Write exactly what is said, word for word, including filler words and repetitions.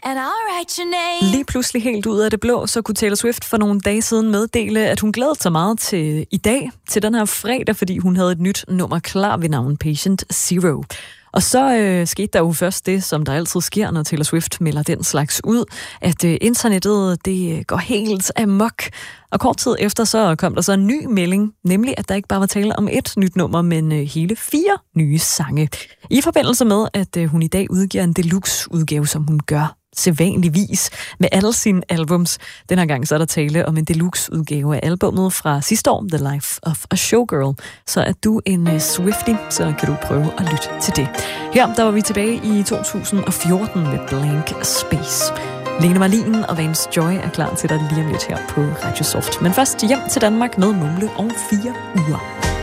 and I'll write your name. Lige pludselig helt ud af det blå, så kunne Taylor Swift for nogle dage siden meddele, at hun glædede sig meget til i dag, til den her fredag, fordi hun havde et nyt nummer klar ved navn Patient Zero. Og så øh, skete der jo først det, som der altid sker, når Taylor Swift melder den slags ud, at øh, internettet det går helt amok. Og kort tid efter så kom der så en ny melding, nemlig at der ikke bare var tale om et nyt nummer, men øh, hele fire nye sange. I forbindelse med, at øh, hun i dag udgiver en deluxe-udgave, som hun gør sædvanligvis med alle sine albums. Den her gang så er der tale om en deluxe-udgave af albummet fra sidste år, The Life of a Showgirl. Så er du en uh, Swiftie, så kan du prøve at lytte til det. Her der var vi tilbage i to tusind og fjorten med Blank Space. Lene Marlin og Vance Joy er klar til dig lige om lidt her på Radio Soft. Men først hjem til Danmark med Mumle og fire uger.